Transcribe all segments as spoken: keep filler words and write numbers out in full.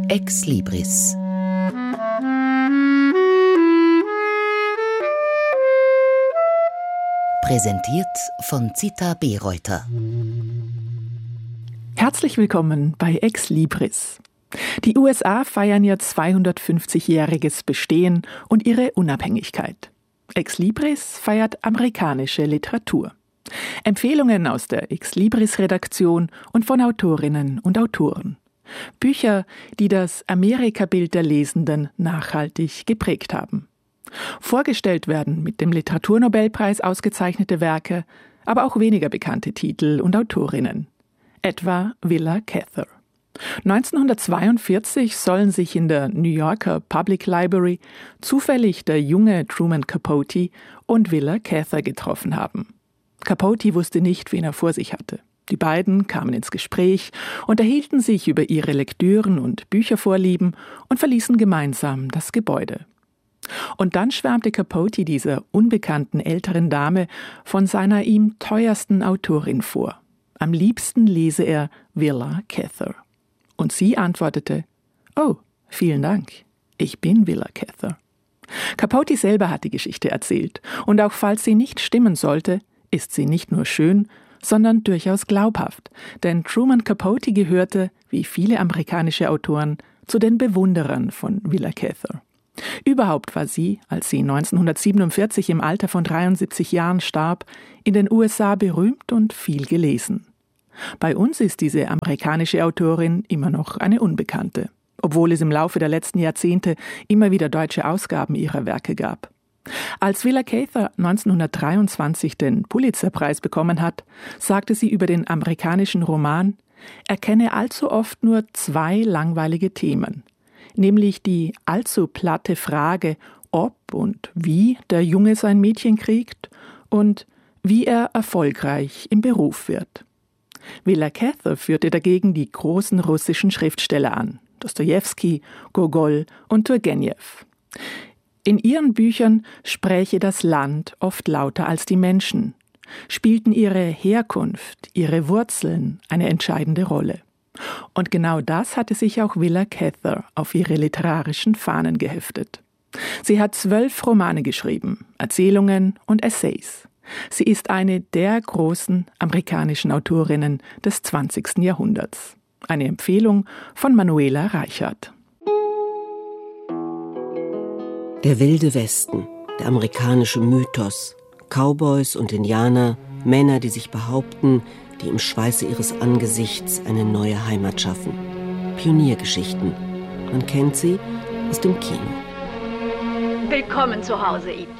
Ex Libris. Präsentiert von Zita Bereuter. Herzlich willkommen bei Ex Libris. Die U S A feiern ihr zweihundertfünfzigjähriges Bestehen und ihre Unabhängigkeit. Ex Libris feiert amerikanische Literatur. Empfehlungen aus der Ex Libris-Redaktion und von Autorinnen und Autoren. Bücher, die das Amerikabild der Lesenden nachhaltig geprägt haben. Vorgestellt werden mit dem Literaturnobelpreis ausgezeichnete Werke, aber auch weniger bekannte Titel und Autorinnen. Etwa Willa Cather. neunzehnhundertzweiundvierzig sollen sich in der New Yorker Public Library zufällig der junge Truman Capote und Willa Cather getroffen haben. Capote wusste nicht, wen er vor sich hatte. Die beiden kamen ins Gespräch, unterhielten sich über ihre Lektüren und Büchervorlieben und verließen gemeinsam das Gebäude. Und dann schwärmte Capote dieser unbekannten älteren Dame von seiner ihm teuersten Autorin vor. Am liebsten lese er Willa Cather. Und sie antwortete, »Oh, vielen Dank, ich bin Willa Cather.« Capote selber hat die Geschichte erzählt, und auch falls sie nicht stimmen sollte, ist sie nicht nur schön, sondern durchaus glaubhaft, denn Truman Capote gehörte, wie viele amerikanische Autoren, zu den Bewunderern von Willa Cather. Überhaupt war sie, als sie neunzehnhundertsiebenundvierzig im Alter von dreiundsiebzig Jahren starb, in den U S A berühmt und viel gelesen. Bei uns ist diese amerikanische Autorin immer noch eine Unbekannte, obwohl es im Laufe der letzten Jahrzehnte immer wieder deutsche Ausgaben ihrer Werke gab. Als Willa Cather neunzehnhundertdreiundzwanzig den Pulitzerpreis bekommen hat, sagte sie über den amerikanischen Roman, er kenne allzu oft nur zwei langweilige Themen, nämlich die allzu platte Frage, ob und wie der Junge sein Mädchen kriegt und wie er erfolgreich im Beruf wird. Willa Cather führte dagegen die großen russischen Schriftsteller an, Dostojewski, Gogol und Turgenew. In ihren Büchern spräche das Land oft lauter als die Menschen, spielten ihre Herkunft, ihre Wurzeln eine entscheidende Rolle. Und genau das hatte sich auch Willa Cather auf ihre literarischen Fahnen geheftet. Sie hat zwölf Romane geschrieben, Erzählungen und Essays. Sie ist eine der großen amerikanischen Autorinnen des zwanzigsten Jahrhunderts. Eine Empfehlung von Manuela Reichert. Der wilde Westen, der amerikanische Mythos, Cowboys und Indianer, Männer, die sich behaupten, die im Schweiße ihres Angesichts eine neue Heimat schaffen. Pioniergeschichten. Man kennt sie aus dem Kino. Willkommen zu Hause, Ethan.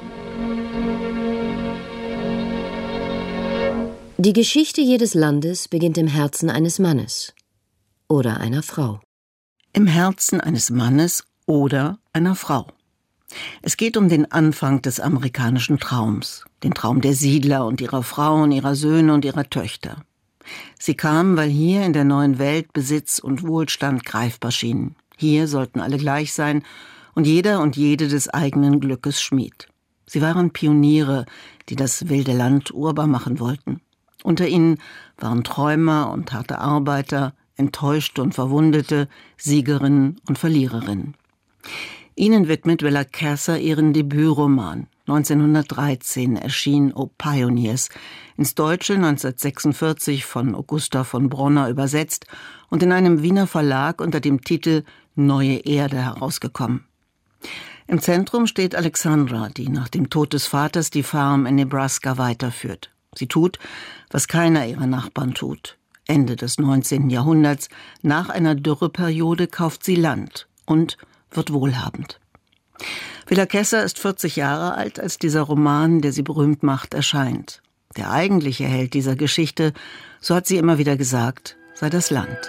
Die Geschichte jedes Landes beginnt im Herzen eines Mannes oder einer Frau. Im Herzen eines Mannes oder einer Frau. Es geht um den Anfang des amerikanischen Traums, den Traum der Siedler und ihrer Frauen, ihrer Söhne und ihrer Töchter. Sie kamen, weil hier in der neuen Welt Besitz und Wohlstand greifbar schienen. Hier sollten alle gleich sein und jeder und jede des eigenen Glückes Schmied. Sie waren Pioniere, die das wilde Land urbar machen wollten. Unter ihnen waren Träumer und harte Arbeiter, Enttäuschte und Verwundete, Siegerinnen und Verliererinnen. Ihnen widmet Willa Cather ihren Debütroman. neunzehnhundertdreizehn erschien O Pioneers, ins Deutsche neunzehnhundertsechsundvierzig von Augusta von Bronner übersetzt und in einem Wiener Verlag unter dem Titel Neue Erde herausgekommen. Im Zentrum steht Alexandra, die nach dem Tod des Vaters die Farm in Nebraska weiterführt. Sie tut, was keiner ihrer Nachbarn tut. Ende des neunzehnten Jahrhunderts, nach einer Dürreperiode, kauft sie Land und wird wohlhabend. Willa Cather ist vierzig Jahre alt, als dieser Roman, der sie berühmt macht, erscheint. Der eigentliche Held dieser Geschichte, so hat sie immer wieder gesagt, sei das Land.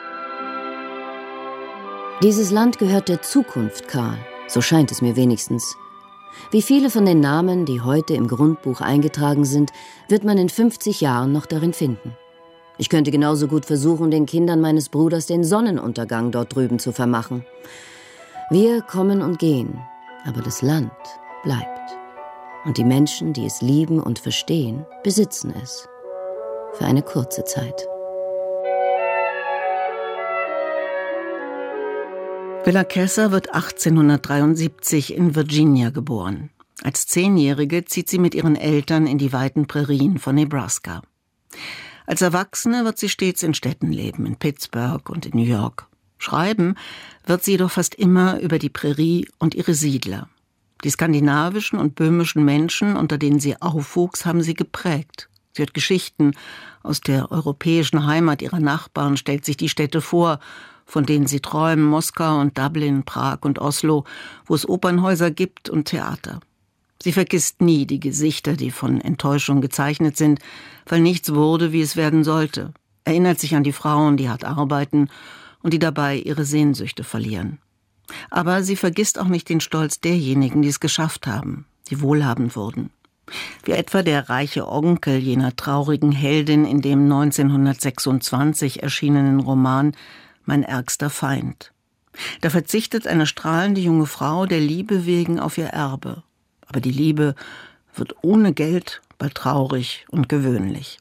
Dieses Land gehört der Zukunft, Karl. So scheint es mir wenigstens. Wie viele von den Namen, die heute im Grundbuch eingetragen sind, wird man in fünfzig Jahren noch darin finden. Ich könnte genauso gut versuchen, den Kindern meines Bruders den Sonnenuntergang dort drüben zu vermachen. Wir kommen und gehen, aber das Land bleibt. Und die Menschen, die es lieben und verstehen, besitzen es. Für eine kurze Zeit. Willa Cather wird achtzehnhundertdreiundsiebzig in Virginia geboren. Als Zehnjährige zieht sie mit ihren Eltern in die weiten Prärien von Nebraska. Als Erwachsene wird sie stets in Städten leben, in Pittsburgh und in New York. Schreiben wird sie jedoch fast immer über die Prärie und ihre Siedler. Die skandinavischen und böhmischen Menschen, unter denen sie aufwuchs, haben sie geprägt. Sie hört Geschichten aus der europäischen Heimat ihrer Nachbarn, stellt sich die Städte vor, von denen sie träumen, Moskau und Dublin, Prag und Oslo, wo es Opernhäuser gibt und Theater. Sie vergisst nie die Gesichter, die von Enttäuschung gezeichnet sind, weil nichts wurde, wie es werden sollte. Erinnert sich an die Frauen, die hart arbeiten und die dabei ihre Sehnsüchte verlieren. Aber sie vergisst auch nicht den Stolz derjenigen, die es geschafft haben, die wohlhabend wurden. Wie etwa der reiche Onkel jener traurigen Heldin in dem neunzehnhundertsechsundzwanzig erschienenen Roman »Mein ärgster Feind«. Da verzichtet eine strahlende junge Frau der Liebe wegen auf ihr Erbe. Aber die Liebe wird ohne Geld bald traurig und gewöhnlich.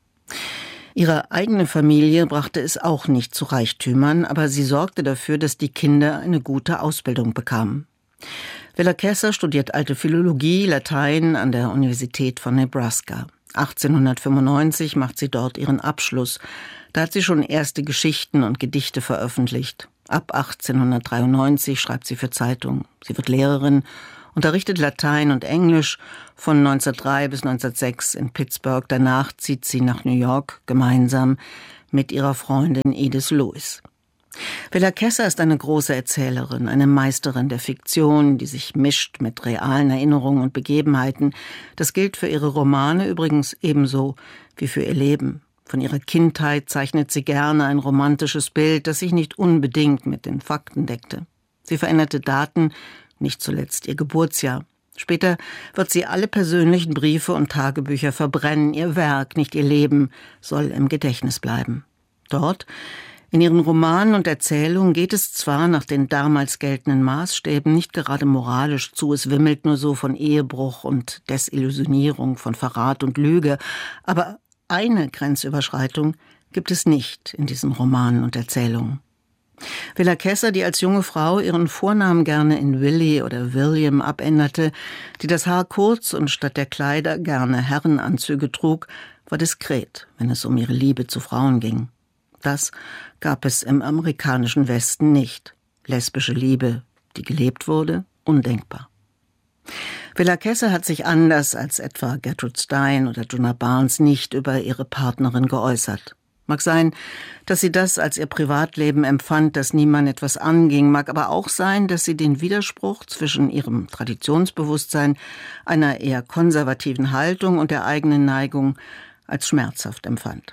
Ihre eigene Familie brachte es auch nicht zu Reichtümern, aber sie sorgte dafür, dass die Kinder eine gute Ausbildung bekamen. Willa Cather studiert Alte Philologie, Latein an der Universität von Nebraska. achtzehnhundertfünfundneunzig macht sie dort ihren Abschluss. Da hat sie schon erste Geschichten und Gedichte veröffentlicht. Ab achtzehnhundertdreiundneunzig schreibt sie für Zeitungen. Sie wird Lehrerin, unterrichtet Latein und Englisch von neunzehnhundertdrei bis neunzehnhundertsechs in Pittsburgh. Danach zieht sie nach New York gemeinsam mit ihrer Freundin Edith Lewis. Willa Cather ist eine große Erzählerin, eine Meisterin der Fiktion, die sich mischt mit realen Erinnerungen und Begebenheiten. Das gilt für ihre Romane übrigens ebenso wie für ihr Leben. Von ihrer Kindheit zeichnet sie gerne ein romantisches Bild, das sich nicht unbedingt mit den Fakten deckte. Sie veränderte Daten, nicht zuletzt ihr Geburtsjahr. Später wird sie alle persönlichen Briefe und Tagebücher verbrennen. Ihr Werk, nicht ihr Leben, soll im Gedächtnis bleiben. Dort, in ihren Romanen und Erzählungen, geht es zwar nach den damals geltenden Maßstäben nicht gerade moralisch zu, es wimmelt nur so von Ehebruch und Desillusionierung, von Verrat und Lüge, aber eine Grenzüberschreitung gibt es nicht in diesen Romanen und Erzählungen. Willa Cather, die als junge Frau ihren Vornamen gerne in Willie oder William abänderte, die das Haar kurz und statt der Kleider gerne Herrenanzüge trug, war diskret, wenn es um ihre Liebe zu Frauen ging. Das gab es im amerikanischen Westen nicht. Lesbische Liebe, die gelebt wurde, undenkbar. Willa Cather hat sich anders als etwa Gertrude Stein oder Djuna Barnes nicht über ihre Partnerin geäußert. Mag sein, dass sie das als ihr Privatleben empfand, das niemand etwas anging, mag aber auch sein, dass sie den Widerspruch zwischen ihrem Traditionsbewusstsein, einer eher konservativen Haltung und der eigenen Neigung als schmerzhaft empfand.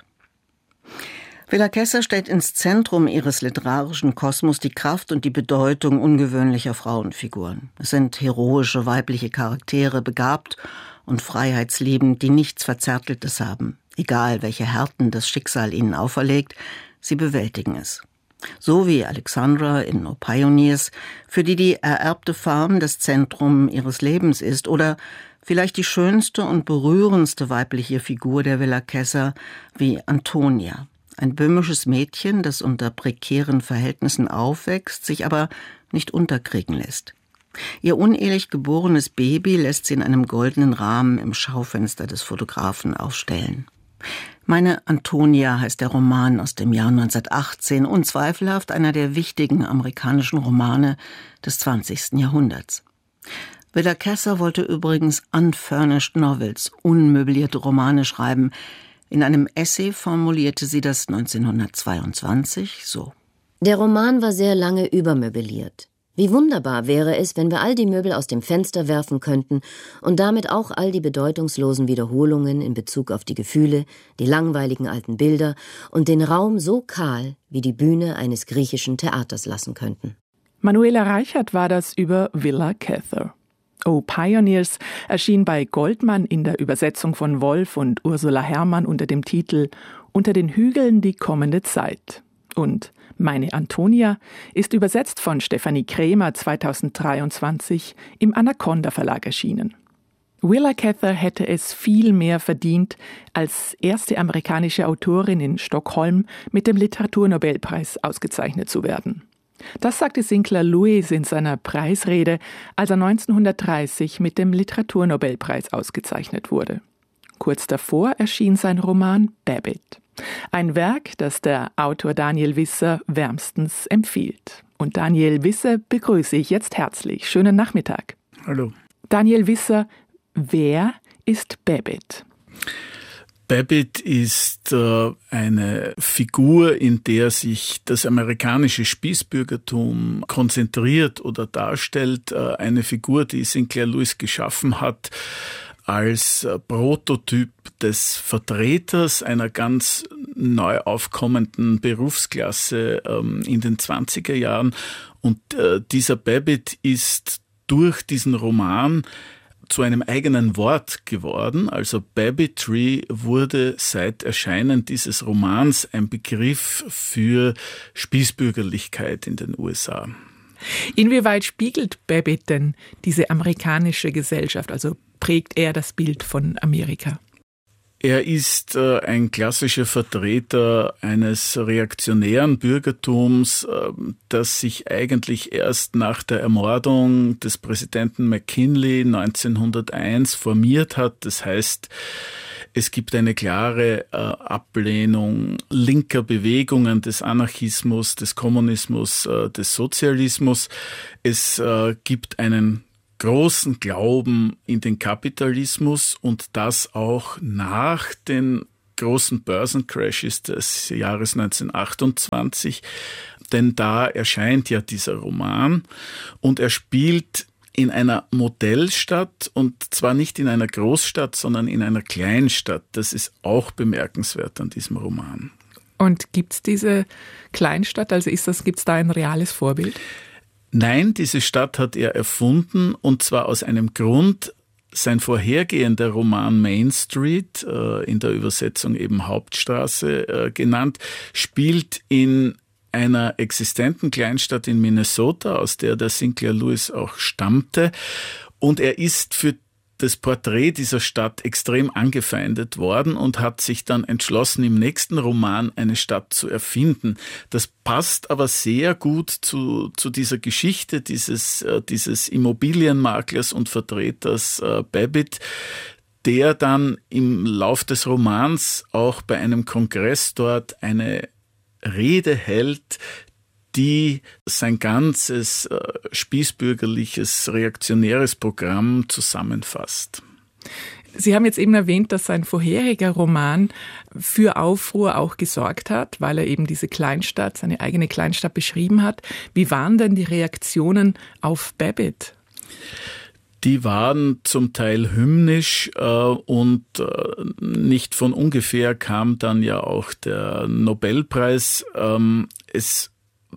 Willa Cather stellt ins Zentrum ihres literarischen Kosmos die Kraft und die Bedeutung ungewöhnlicher Frauenfiguren. Es sind heroische weibliche Charaktere, begabt und freiheitsliebend, die nichts Verzärteltes haben. Egal, welche Härten das Schicksal ihnen auferlegt, sie bewältigen es. So wie Alexandra in No Pioneers, für die die ererbte Farm das Zentrum ihres Lebens ist, oder vielleicht die schönste und berührendste weibliche Figur der Willa Cather wie Antonia. Ein böhmisches Mädchen, das unter prekären Verhältnissen aufwächst, sich aber nicht unterkriegen lässt. Ihr unehelich geborenes Baby lässt sie in einem goldenen Rahmen im Schaufenster des Fotografen aufstellen. Meine Antonia heißt der Roman aus dem Jahr neunzehnhundertachtzehn, unzweifelhaft einer der wichtigen amerikanischen Romane des zwanzigsten Jahrhunderts. Willa Cather wollte übrigens unfurnished novels, unmöblierte Romane schreiben. In einem Essay formulierte sie das neunzehnhundertzweiundzwanzig so: Der Roman war sehr lange übermöbliert. Wie wunderbar wäre es, wenn wir all die Möbel aus dem Fenster werfen könnten und damit auch all die bedeutungslosen Wiederholungen in Bezug auf die Gefühle, die langweiligen alten Bilder und den Raum so kahl wie die Bühne eines griechischen Theaters lassen könnten. Manuela Reichert war das über Willa Cather. Oh Pioneers erschien bei Goldmann in der Übersetzung von Wolf und Ursula Herrmann unter dem Titel »Unter den Hügeln die kommende Zeit«. Und Meine Antonia ist übersetzt von Stefanie Krämer zweitausenddreiundzwanzig im Anaconda Verlag erschienen. Willa Cather hätte es viel mehr verdient, als erste amerikanische Autorin in Stockholm mit dem Literaturnobelpreis ausgezeichnet zu werden. Das sagte Sinclair Lewis in seiner Preisrede, als er neunzehnhundertdreißig mit dem Literaturnobelpreis ausgezeichnet wurde. Kurz davor erschien sein Roman Babbitt. Ein Werk, das der Autor Daniel Visser wärmstens empfiehlt. Und Daniel Visser begrüße ich jetzt herzlich. Schönen Nachmittag. Hallo. Daniel Visser, wer ist Babbitt? Babbitt ist äh, eine Figur, in der sich das amerikanische Spießbürgertum konzentriert oder darstellt. Äh, eine Figur, die Sinclair Lewis geschaffen hat als äh, Prototyp des Vertreters einer ganz neu aufkommenden Berufsklasse ähm, in den zwanziger Jahren. Und äh, dieser Babbitt ist durch diesen Roman zu einem eigenen Wort geworden. Also Babbitry wurde seit Erscheinen dieses Romans ein Begriff für Spießbürgerlichkeit in den U S A. Inwieweit spiegelt Babbitt denn diese amerikanische Gesellschaft? Also prägt er das Bild von Amerika? Er ist äh, ein klassischer Vertreter eines reaktionären Bürgertums, äh, das sich eigentlich erst nach der Ermordung des Präsidenten McKinley neunzehnhunderteins formiert hat. Das heißt, es gibt eine klare äh, Ablehnung linker Bewegungen des Anarchismus, des Kommunismus, äh, des Sozialismus. Es äh, gibt einen großen Glauben in den Kapitalismus und das auch nach den großen Börsencrashes des Jahres neunzehnhundertachtundzwanzig, denn da erscheint ja dieser Roman und er spielt in einer Modellstadt und zwar nicht in einer Großstadt, sondern in einer Kleinstadt. Das ist auch bemerkenswert an diesem Roman. Und gibt's diese Kleinstadt, also ist das, gibt's da ein reales Vorbild? Nein, diese Stadt hat er erfunden und zwar aus einem Grund. Sein vorhergehender Roman Main Street, äh, in der Übersetzung eben Hauptstraße äh, genannt, spielt in einer existenten Kleinstadt in Minnesota, aus der der Sinclair Lewis auch stammte. Und er ist für das Porträt dieser Stadt extrem angefeindet worden und hat sich dann entschlossen, im nächsten Roman eine Stadt zu erfinden. Das passt aber sehr gut zu, zu dieser Geschichte dieses, äh, dieses Immobilienmaklers und Vertreters äh, Babbitt, der dann im Lauf des Romans auch bei einem Kongress dort eine Rede hält, die sein ganzes äh, spießbürgerliches, reaktionäres Programm zusammenfasst. Sie haben jetzt eben erwähnt, dass sein vorheriger Roman für Aufruhr auch gesorgt hat, weil er eben diese Kleinstadt, seine eigene Kleinstadt beschrieben hat. Wie waren denn die Reaktionen auf Babbitt? Die waren zum Teil hymnisch äh, und äh, nicht von ungefähr kam dann ja auch der Nobelpreis. Ähm, es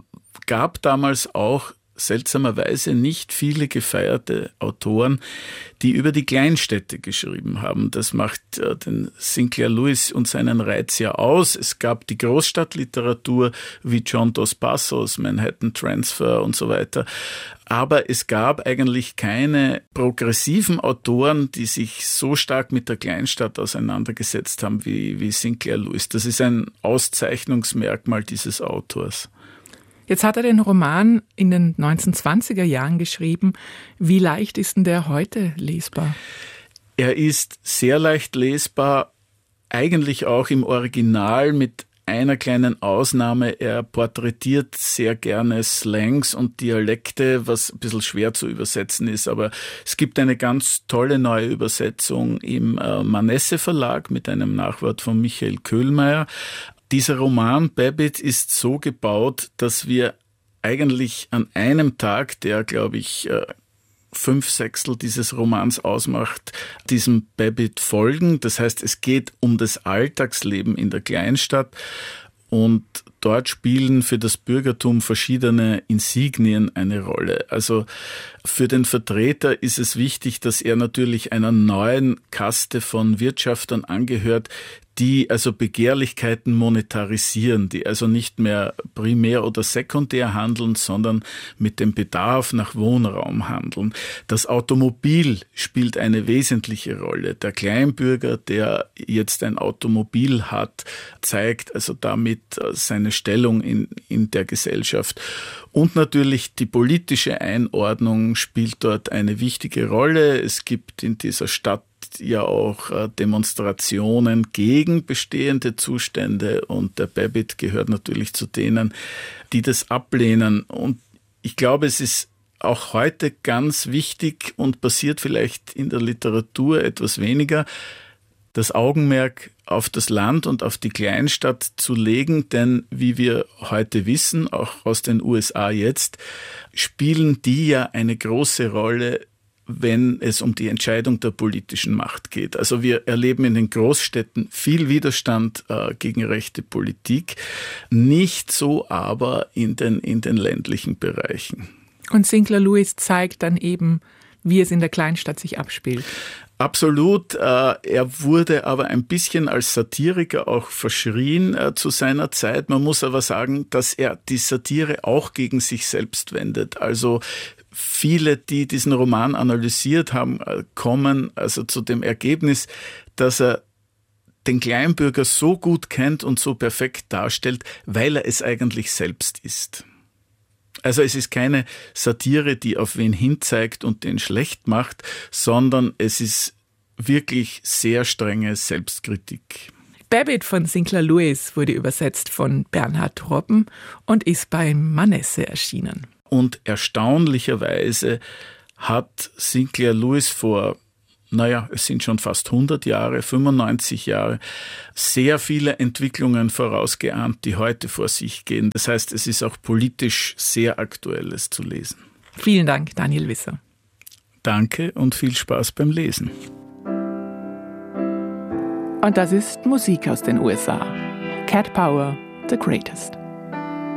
gab damals auch seltsamerweise nicht viele gefeierte Autoren, die über die Kleinstädte geschrieben haben. Das macht äh, den Sinclair Lewis und seinen Reiz ja aus. Es gab die Großstadtliteratur wie John Dos Passos, Manhattan Transfer und so weiter. Aber es gab eigentlich keine progressiven Autoren, die sich so stark mit der Kleinstadt auseinandergesetzt haben wie, wie Sinclair Lewis. Das ist ein Auszeichnungsmerkmal dieses Autors. Jetzt hat er den Roman in den neunzehnhundertzwanziger Jahren geschrieben. Wie leicht ist denn der heute lesbar? Er ist sehr leicht lesbar, eigentlich auch im Original mit einer kleinen Ausnahme. Er porträtiert sehr gerne Slangs und Dialekte, was ein bisschen schwer zu übersetzen ist. Aber es gibt eine ganz tolle neue Übersetzung im äh, Manesse Verlag mit einem Nachwort von Michael Köhlmeier. Dieser Roman Babbitt ist so gebaut, dass wir eigentlich an einem Tag, der, glaube ich, fünf Sechstel dieses Romans ausmacht, diesem Babbitt folgen. Das heißt, es geht um das Alltagsleben in der Kleinstadt und dort spielen für das Bürgertum verschiedene Insignien eine Rolle. Also für den Vertreter ist es wichtig, dass er natürlich einer neuen Kaste von Wirtschaftern angehört, die also Begehrlichkeiten monetarisieren, die also nicht mehr primär oder sekundär handeln, sondern mit dem Bedarf nach Wohnraum handeln. Das Automobil spielt eine wesentliche Rolle. Der Kleinbürger, der jetzt ein Automobil hat, zeigt also damit seine Stellung in, in der Gesellschaft. Und natürlich die politische Einordnung spielt dort eine wichtige Rolle. Es gibt in dieser Stadt ja auch Demonstrationen gegen bestehende Zustände und der Babbitt gehört natürlich zu denen, die das ablehnen. Und ich glaube, es ist auch heute ganz wichtig und passiert vielleicht in der Literatur etwas weniger, das Augenmerk auf das Land und auf die Kleinstadt zu legen, denn wie wir heute wissen, auch aus den U S A jetzt, spielen die ja eine große Rolle, wenn es um die Entscheidung der politischen Macht geht. Also wir erleben in den Großstädten viel Widerstand äh, gegen rechte Politik, nicht so aber in den, in den ländlichen Bereichen. Und Sinclair Lewis zeigt dann eben, wie es in der Kleinstadt sich abspielt. Absolut. Er wurde aber ein bisschen als Satiriker auch verschrien zu seiner Zeit. Man muss aber sagen, dass er die Satire auch gegen sich selbst wendet. Also viele, die diesen Roman analysiert haben, kommen also zu dem Ergebnis, dass er den Kleinbürger so gut kennt und so perfekt darstellt, weil er es eigentlich selbst ist. Also es ist keine Satire, die auf wen hinzeigt und den schlecht macht, sondern es ist wirklich sehr strenge Selbstkritik. Babbitt von Sinclair Lewis wurde übersetzt von Bernhard Robben und ist bei Manesse erschienen. Und erstaunlicherweise hat Sinclair Lewis vor, naja, es sind schon fast hundert Jahre, fünfundneunzig Jahre, sehr viele Entwicklungen vorausgeahnt, die heute vor sich gehen. Das heißt, es ist auch politisch sehr Aktuelles zu lesen. Vielen Dank, Daniel Wisser. Danke und viel Spaß beim Lesen. Und das ist Musik aus den U S A. Cat Power, The Greatest.